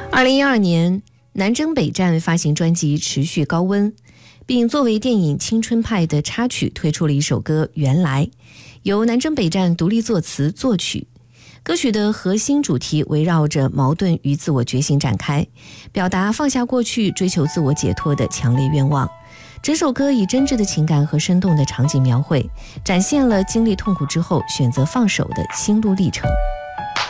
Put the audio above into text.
2012年，南征北战发行专辑《持续高温》，并作为电影《青春派》的插曲推出了一首歌《原来》，由南征北战独立作词作曲。歌曲的核心主题围绕着矛盾与自我觉醒展开，表达放下过去、追求自我解脱的强烈愿望。整首歌以真挚的情感和生动的场景描绘，展现了经历痛苦之后选择放手的心路历程。